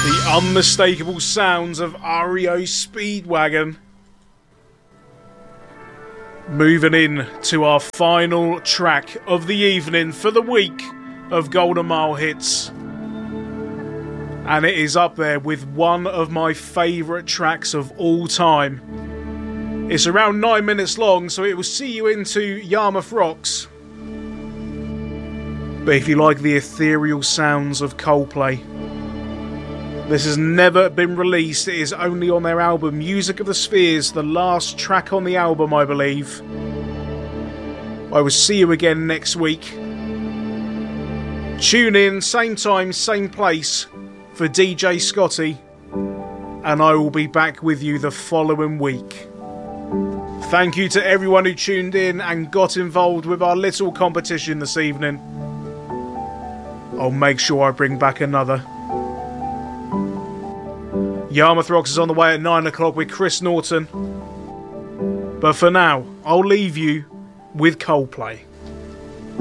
The unmistakable sounds of REO Speedwagon. Moving in to our final track of the evening for the week of Golden Mile hits. And it is up there with one of my favourite tracks of all time. It's around 9 minutes long, so it will see you into Yarmouth Rocks. But if you like the ethereal sounds of Coldplay, this has never been released. It is only on their album Music of the Spheres, the last track on the album, I believe. I will see you again next week. Tune in, same time, same place, for DJ Scotty, and I will be back with you the following week. Thank you to everyone who tuned in and got involved with our little competition this evening. I'll make sure I bring back another. Yarmouth Rocks is on the way at 9 o'clock with Chris Norton. But for now, I'll leave you with Coldplay.